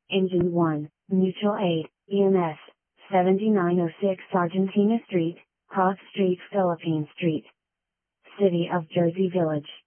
Engine 1, Mutual Aid, EMS, 7906 Argentina Street, Cross Street, Philippine Street. City of Jersey Village.